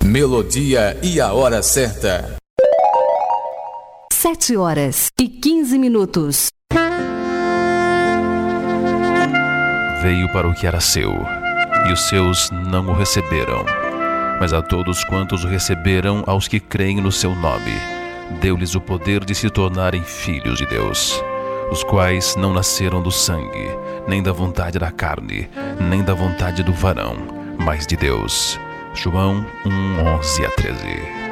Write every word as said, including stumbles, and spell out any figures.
Melodia e a hora certa. Sete horas e quinze minutos. Veio para o que era seu, e os seus não o receberam. Mas a todos quantos o receberam, aos que creem no seu nome, deu-lhes o poder de se tornarem filhos de Deus, os quais não nasceram do sangue, nem da vontade da carne, nem da vontade do varão, mas de Deus. João um, onze a treze.